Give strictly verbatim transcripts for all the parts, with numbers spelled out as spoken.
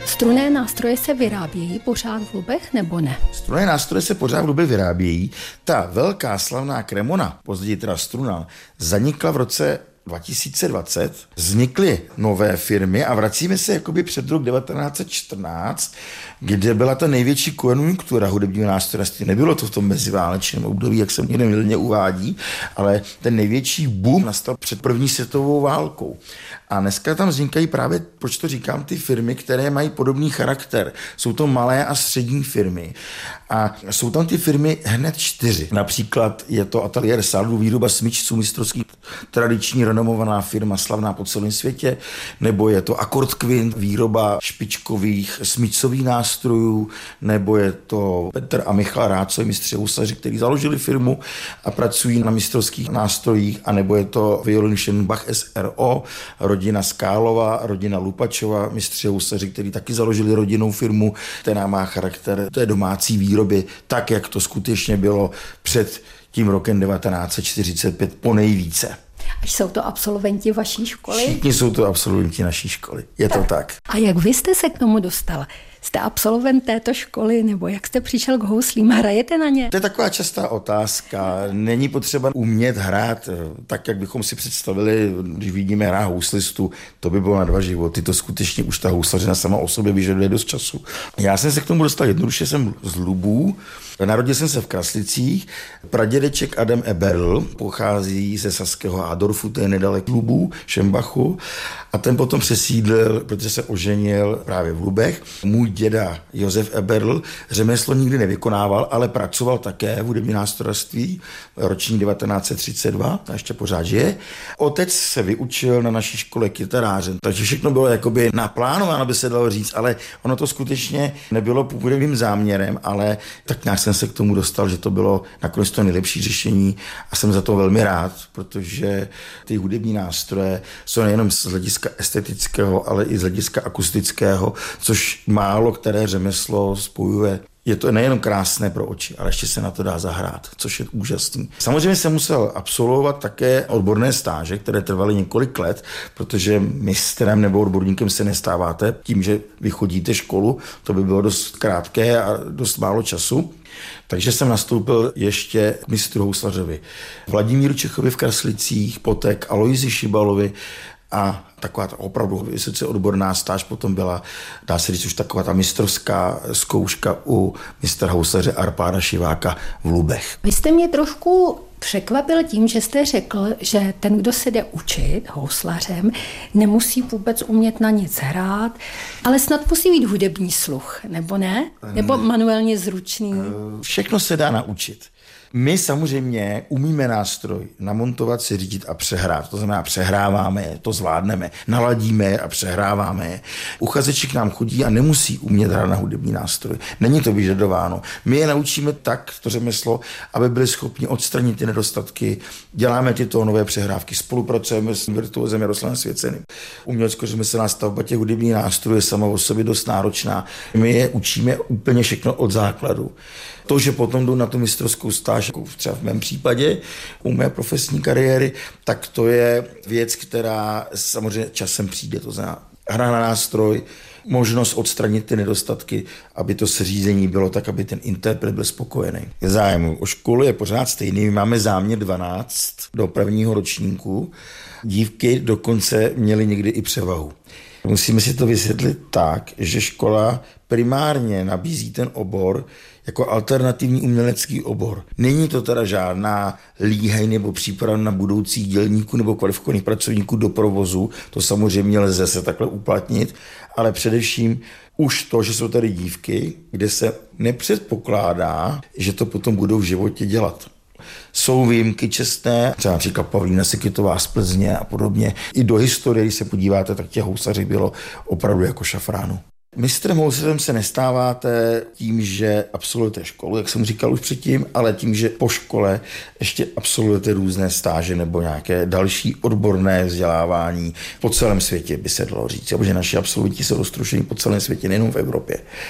Strunné nástroje se vyrábějí pořád v Lubech, nebo ne? Strunné nástroje se pořád v Lubech vyrábějí. Ta velká slavná Cremona, později teda Struna, zanikla v roce dva tisíce dvacet, vznikly nové firmy a vracíme se jakoby před rok devatenáct set čtrnáct, kde byla ta největší konjunktura hudebního nástrojnictví. Nebylo to v tom meziválečném období, jak se někde mylně uvádí, ale ten největší boom nastal před první světovou válkou. A dneska tam vznikají právě, proč to říkám, ty firmy, které mají podobný charakter. Jsou to malé a střední firmy. A jsou tam ty firmy hned čtyři. Například je to Ateliér Sálů, výroba smyčců mistrovských, tradiční renomovaná firma, slavná po celém světě, nebo je to Akord Quint, výroba špičkových smyčcových nástrojů, nebo je to Petr a Michal Rácovi, mistři houslaři, kteří založili firmu a pracují na mistrovských nástrojích, a nebo je to Violin Schenbach S R O, rodina Skálova, rodina Lupačova, mistři houslaři, kteří taky založili rodinnou firmu, která má charakter té domácí výroby, tak, jak to skutečně bylo před tím rokem devatenáct set čtyřicet pět po nejvíce. Až jsou to absolventi vaší školy? Všichni jsou to absolventi naší školy. Je to tak. A jak vy jste se k tomu dostal? Jste absolvent této školy, nebo jak jste přišel k houslím? Hrajete na ně? To je taková častá otázka. Není potřeba umět hrát tak, jak bychom si představili, když vidíme hrát houslistu. To by bylo na dva životy. To skutečně už ta houslařina sama o sobě vyžaduje dost času. Já jsem se k tomu dostal jednoduše, jsem z Lubů. Narodil jsem se v Kraslicích. Pradědeček Adam Eberl pochází ze saského Adorfu, to je nedalek Lubů, Šembachu. A ten potom přesídlil, protože se oženil právě v Lubech. Můj děda Josef Eberl řemeslo nikdy nevykonával, ale pracoval také v hudebním nástrojářství, ročník devatenáct set třicet dva, a ještě pořád žije. Otec se vyučil na naší škole kytarářem, takže všechno bylo jakoby naplánováno, by se dalo říct, ale ono to skutečně nebylo původním záměrem, ale tak nějak jsem se k tomu dostal, že to bylo nakonec to nejlepší řešení a jsem za to velmi rád, protože ty hudební nástroje jsou nejenom z hlediska estetického, ale i z hlediska akustického, což málo které řemeslo spojuje. Je to nejenom krásné pro oči, ale ještě se na to dá zahrát, což je úžasný. Samozřejmě jsem musel absolvovat také odborné stáže, které trvaly několik let, protože mistrem nebo odborníkem se nestáváte tím, že vychodíte školu, to by bylo dost krátké a dost málo času. Takže jsem nastoupil ještě k mistru houslařovi Vladimíru Čechovi v Kraslicích, poté k Aloisi Šibalovi a taková ta opravdu vysoce odborná stáž potom byla, dá se říct, už taková ta mistrovská zkouška u mistra houslaře Arpáda Šiváka v Lubech. Vy jste mě trošku překvapil tím, že jste řekl, že ten, kdo se jde učit houslařem, nemusí vůbec umět na nic hrát, ale snad musí mít hudební sluch, nebo ne? Nebo manuálně zručný? Všechno se dá naučit. My samozřejmě umíme nástroj namontovat, si řídit a přehrát. To znamená, přehráváme je, to zvládneme, naladíme je a přehráváme je. Uchazeči k nám chodí a nemusí umět hrát na hudební nástroj. Není to vyžadováno. My je naučíme tak, to řemeslo, aby byli schopni odstranit ty nedostatky. Děláme tyto nové přehrávky, spolupracujeme s virtuózem Jaroslavem Svěceným. Umělecko-řemeslná stavba těch hudebních nástrojů je sama o sobě dost náročná. My je učíme úplně všechno od základu. To, že potom jdu na tu mistrovskou stáž, jako třeba v mém případě, u mé profesní kariéry, tak to je věc, která samozřejmě časem přijde. To znamená hra na nástroj, možnost odstranit ty nedostatky, aby to seřízení bylo tak, aby ten interpret byl spokojený. Zájem o školu je pořád stejný. My máme záměr dvanáct do prvního ročníku. Dívky dokonce měly někdy i převahu. Musíme si to vysvětlit tak, že škola primárně nabízí ten obor jako alternativní umělecký obor. Není to teda žádná líheň nebo příprava na budoucí dělníků nebo kvalifikovaných pracovníků do provozu, to samozřejmě lze se takhle uplatnit, ale především už to, že jsou tady dívky, kde se nepředpokládá, že to potom budou v životě dělat. Jsou výjimky čestné, třeba například Pavlína Sekytová z Plzně a podobně. I do historie, když se podíváte, tak těch housaři bylo opravdu jako šafránu. Mistrem housařem se nestáváte tím, že absolvujete školu, jak jsem říkal už předtím, ale tím, že po škole ještě absolvujete různé stáže nebo nějaké další odborné vzdělávání po celém světě, by se dalo říct, protože naši absolventi jsou roztroušení po celém světě, nejenom v Evropě.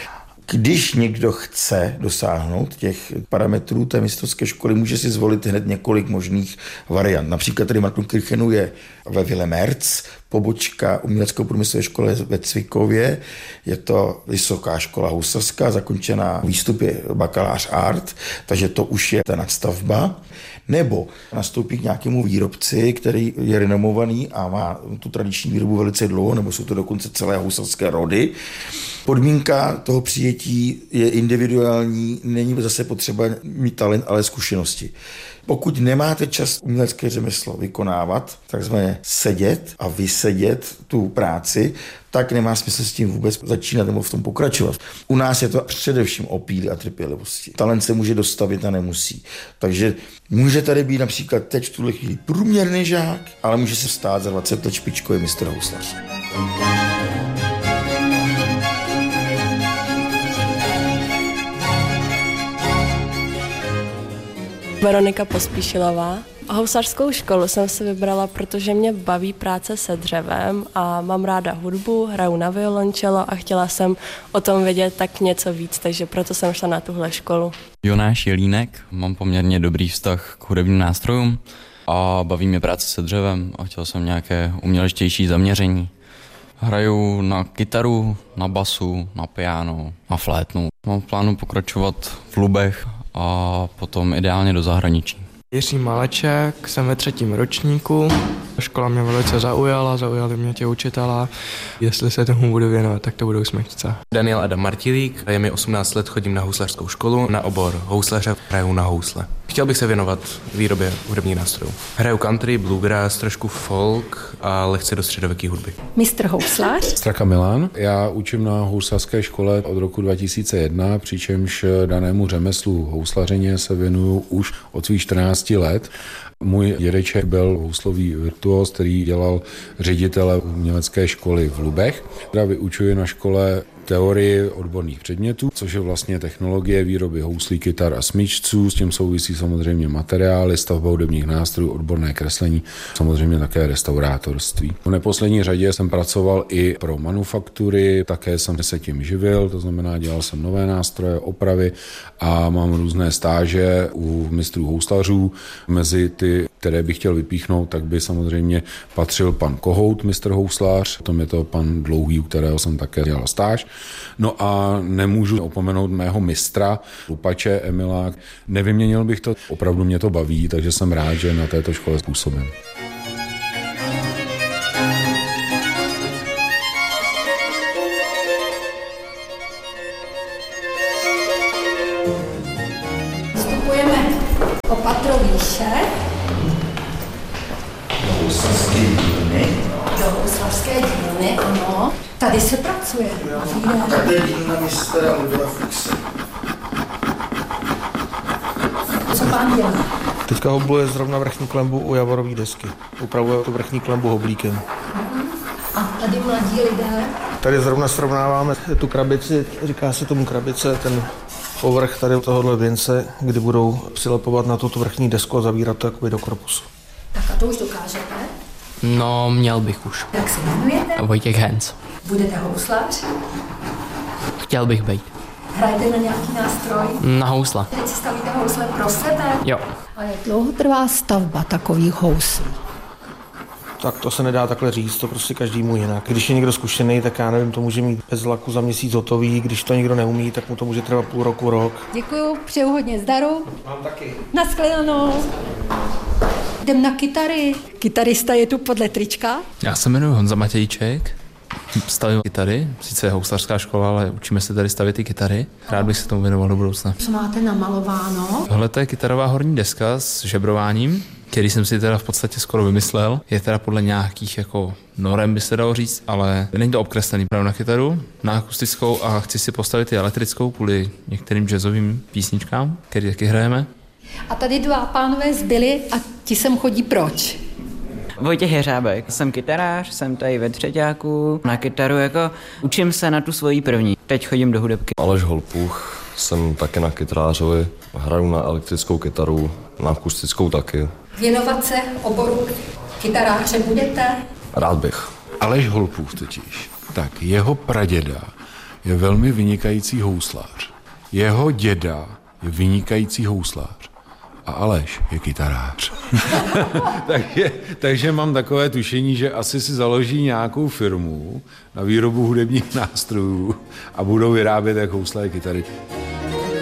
Když někdo chce dosáhnout těch parametrů té mistrovské školy, může si zvolit hned několik možných variant. Například tady Martin Kirchenu je ve Villemerc, pobočka uměleckou průmyslové školy ve Cvikově. Je to vysoká škola houslařská, zakončená výstupy bakalář art, takže to už je ta nadstavba. Nebo nastoupí k nějakému výrobci, který je renomovaný a má tu tradiční výrobu velice dlouho, nebo jsou to dokonce celé houslařské rody. Podmínka toho přijetí je individuální, není zase potřeba mít talent, ale zkušenosti. Pokud nemáte čas umělecké řemeslo vykonávat, takzvaně sedět a vysedět tu práci, tak nemá smysl s tím vůbec začínat nebo v tom pokračovat. U nás je to především o píli a trpělivosti. Talent se může dostavit a nemusí. Takže může tady být například teď v tuhle chvíli průměrný žák, ale může se stát za dvacet let špičkový mistr houslař. Veronika Pospíšilová. Houslařskou školu jsem si vybrala, protože mě baví práce se dřevem a mám ráda hudbu, hraju na violončelo a chtěla jsem o tom vědět tak něco víc, takže proto jsem šla na tuhle školu. Jonáš Jelínek, mám poměrně dobrý vztah k hudebním nástrojům a baví mě práce se dřevem a chtěl jsem nějaké umělečtější zaměření. Hraju na kytaru, na basu, na piano, na flétnu. Mám v plánu pokračovat v Lubech a potom ideálně do zahraničí. Jiří Maleček, jsem ve třetím ročníku. Škola mě velice zaujala, zaujali mě tě učitelé. Jestli se tomu budu věnovat, tak to budou smečce. Daniel Adam Martilík, je mi osmnáct let, chodím na houslařskou školu, na obor houslaře, hraju na housle. Chtěl bych se věnovat výrobě hudebních nástrojů. Hraju country, bluegrass, trošku folk a lehce do středověké hudby. Mistr houslář. Straka Milan. Já učím na houslařské škole od roku dva tisíce jedna, přičemž danému řemeslu houslařeně se věnuju už od svých čtrnácti let. Můj dědeček byl houslový virtuóz, který dělal ředitele umělecké školy v Lubech. Já vyučuji na škole teorii odborných předmětů, což je vlastně technologie výroby houslí, kytar a smyčců. S tím souvisí samozřejmě materiály, stavba hudebních nástrojů, odborné kreslení, samozřejmě také restaurátorství. V neposlední řadě jsem pracoval i pro manufaktury, také jsem se tím živil, to znamená, dělal jsem nové nástroje, opravy a mám různé stáže u mistrů houslařů. Mezi ty, které bych chtěl vypíchnout, tak by samozřejmě patřil pan Kohout, mistr houslář, potom je to pan Dlouhý, u kterého jsem také dělal stáž. No a nemůžu opomenout mého mistra, lupače Emila. Nevyměnil bych to, opravdu mě to baví, takže jsem rád, že na této škole působím. Vstupujeme o patro výše. Do houslařské dílny. Do houslařské dílny, ano. Tady se pracuje. Tady je dílna mistra Ludva Fuchse. Co pán dělá? Teďka hobluje zrovna vrchní klembu u javorové desky. Upravuje to vrchní klembu hoblíkem. A tady mladí lidé? Tady zrovna srovnáváme tu krabici, říká se tomu krabice, ten povrch tady tohohle věnce, kdy budou přilepovat na tuto vrchní desku a zavírat to jakoby do korpusu. Tak a to už dokážete? No, měl bych už. Jak se jmenujete? Vojtěch Hens. Budete houslář? Chtěl bych být. Hrajete na nějaký nástroj? Na housle. Teď si stavíte housle pro sebe? Jo. A jak dlouho trvá stavba takových houslí? Tak to se nedá takhle říct, to prostě každému jinak. Když je někdo zkušený, tak já nevím, to může mít bez laku za měsíc hotový, když to někdo neumí, tak mu to může trvat půl roku, rok. Děkuju, přeju hodně zdaru. Mám taky. Naschledanou. Jdem na kytary. Kytarista je tu podle trička. Já se jmenuji Honza Matějček, stavím kytary, sice je houslařská škola, ale učíme se tady stavět ty kytary. Rád bych se tomu věnoval do budoucna. Co máte namalováno? Tohle je kytarová horní deska s žebrováním, který jsem si teda v podstatě skoro vymyslel. Je teda podle nějakých jako norem, by se dalo říct, ale není to obkreslený právě na kytaru, na akustickou a chci si postavit i elektrickou kvůli některým jazzovým písničkám, který taky hrajeme. A tady dva pánové zbyli a ti sem chodí proč? Vojtěch Jeřábek, jsem kytarář, jsem tady ve třeťáku, na kytaru jako učím se na tu svoji první, teď chodím do hudebky. Aleš Holpuch, jsem taky na kytarářovi, hraju na elektrickou kytaru, na akustickou taky. Věnovat se oboru kytaráře budete? Rád bych. Aleš Holpuch totiž, tak jeho praděda je velmi vynikající houslář. Jeho děda je vynikající houslář. A Aleš je kytarář. takže, takže mám takové tušení, že asi si založí nějakou firmu na výrobu hudebních nástrojů a budou vyrábět jak houslé kytary.